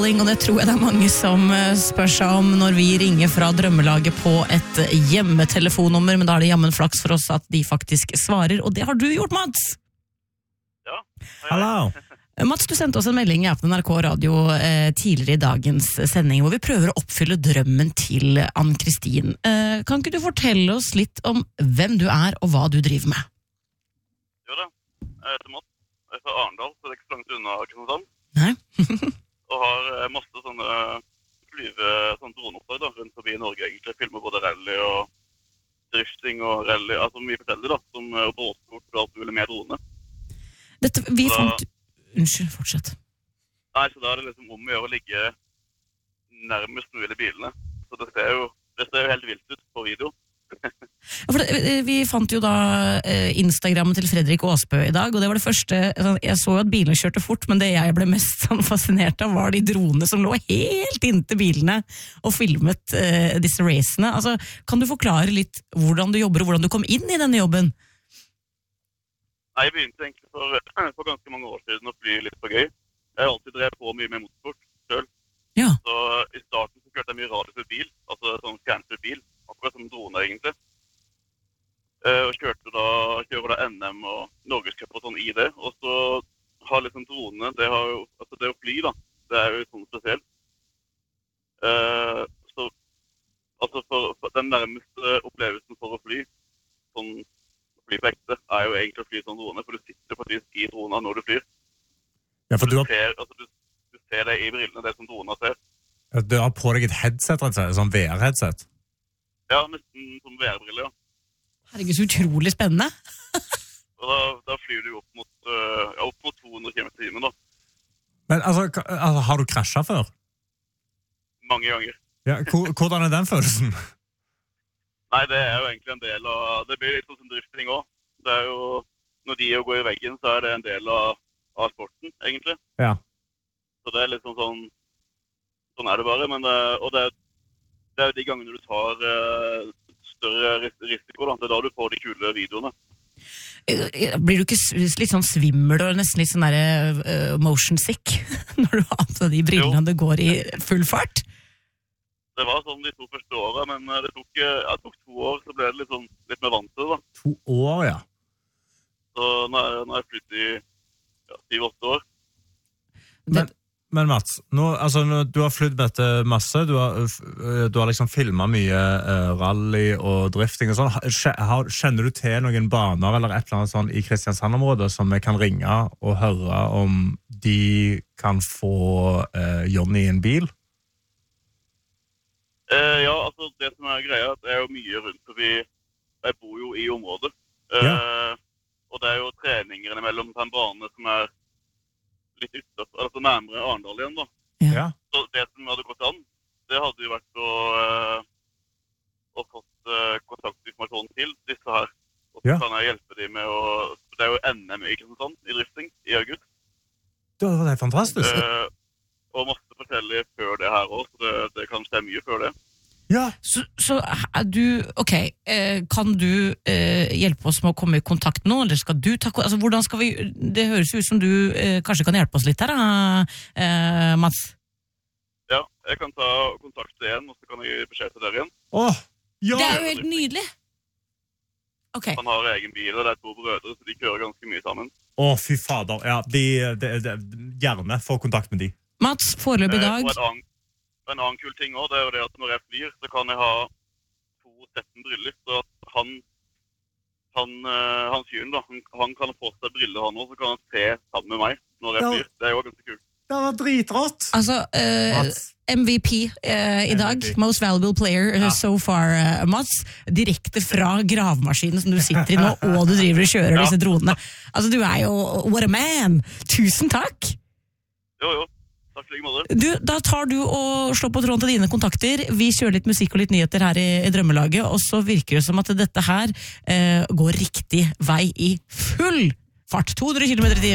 Og det tror jeg det mange som spør seg om når vi ringer fra drømmelaget på et hjemmetelefonnummer, men da er det jammen flaks for oss at de faktisk svarer, og det har du gjort, Mats! Ja. Hallo! Mats, du sendte oss en melding i appen NRK Radio tidligere i dagens sending, hvor vi prøver å oppfylle drømmen til Ann-Kristin. Kan ikke du fortelle oss litt om hvem du er og hva du driver med? Jo da, jeg heter Mats, jeg er fra Arendal, så det er ikke så langt unna Kristiansand. Nei? Og har masse sånne droneoppdrag da, rundt forbi Norge egentlig. Filmer både rally og drifting og rally, altså mye forskjellig da, som båtsport og alt mulig med drone. Dette, vi fant... Unnskyld, fortsett. Nei, så da er det liksom om å gjøre å ligge nærmest mulig bilene. Så det ser jo helt vilt ut på video. Ja, for vi fant jo da Instagrammen til Fredrik Aasbø i dag, og det var det første. Jeg så jo at bilene kjørte fort, men det jeg ble mest fascinert av var de dronene som lå helt inntil bilene og filmet disse racene. Altså, kan du forklare litt hvordan du jobber og hvordan du kom inn i denne jobben? Nei, jeg begynte egentlig for ganske mange år siden å fly litt for gøy. Jeg har alltid drevet på mye med motorsport selv. Ja. Så i starten så kjørte jeg mye radiofør bil, altså sånn scanfør bil, akkurat som drone egentlig. Og kjører da NM og Norgescup og sånn i det. Og så har liksom drone, det å fly da, det er jo sånn spesielt. Så altså for den nærmeste opplevelsen for å fly, sånn fly på ekte, er jo egentlig å fly sånn drone, for du sitter faktisk i drona når du flyr. Ja, for du ser det i brillene, det som drona ser. Du har på deg et headset, rett og slett, sånn VR-headset? Ja, nesten som VR-briller, ja. Herregud, så utrolig spennende. Og da flyr du opp mot 200 km/t da. Men altså, har du krasjet før? Mange ganger. Ja, hvordan er den følelsen? Nei, det er jo egentlig en del av... Det blir litt sånn som drifting også. Det er jo... Når de går i veggen, så er det en del av sporten, egentlig. Ja. Så det er litt sånn er det bare. Men det er jo de gangene du tar større risiko, da. Det er da du får de kule videoene. Blir du ikke litt sånn svimmel og nesten litt sånn der motion sick når du har på de brillene og det går i full fart? Det var sånn de 2 første årene, men det tok 2 år, så ble det litt mer vant til det da. 2 år, ja. Så nå har jeg flyttet i 7-8 år. Men Mats, du har flytt med dette masse, du har liksom filmet mye rally og drifting og sånn. Kjenner du til noen baner eller et eller annet sånn i Kristiansand-området som vi kan ringe og høre om de kan få Johnny i en bil? Ja, altså det som er greia, det er jo mye rundt forbi. Jeg bor jo i området. Og det er jo treninger mellom en bane som er litt utenfor, altså nærmere Arendal igjen da. Ja. Så det som hadde gått an, det hadde jo vært å fått kontaktinformasjon til disse her. Og så kan jeg hjelpe dem med det er jo NM i Kristiansand i drifting i august. Det var fantastisk. Og masse forskjellig før det her også, så det kan skje mye før det. Ja. Så kan du hjelpe oss med å komme i kontakt nå, eller skal du altså hvordan skal vi, det høres ut som du kanskje kan hjelpe oss litt her da, Mats? Ja, jeg kan ta kontakt igjen, og så kan jeg gi beskjed til dere igjen. Ja. Det er jo helt nydelig. Ok. Han har egen bil, og det er 2 brødre, så de kører ganske mye sammen. Fy fader, ja, gjerne få kontakt med de. Mats, foreløpig i dag. En annen kul ting også, det er jo det at når jeg flyr, så kan jeg ha 2 setten briller, så at han fyren da, han kan få seg briller han også, så kan han se sammen med meg når jeg flyr. Det er jo ganske kult. Det var dritrått. Altså, MVP i dag, Most Valuable Player so far, Mats, direkte fra gravemaskinen som du sitter i nå, og du driver og kjører disse dronene. Altså, du er jo, what a man! Tusen takk! Jo. Takk for like måte. Da tar du og slår på tråden til dine kontakter. Vi kjører litt musikk og litt nyheter her i drømmelaget, og så virker det som at dette her går riktig vei i full fart. 200 km/t.